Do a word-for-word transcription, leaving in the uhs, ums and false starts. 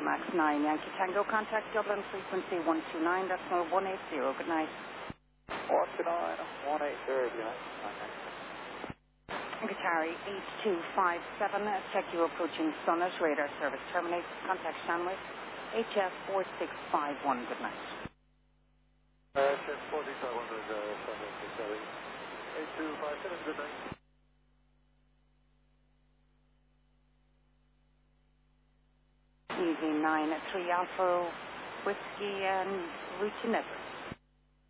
Max nine, Yankee Tango, contact Dublin frequency one two nine, decimal one eight zero. Good night. one two nine, one eight zero, good night. Qatari eight two five seven, check you approaching Sonnet, radar service terminates, contact Shanwick, H F four six five one, good night. Uh, H F four six five one, uh, Sonnet, Qatari eight two five seven, good night. Easy nine three Alpha, Whiskey and Route to Never.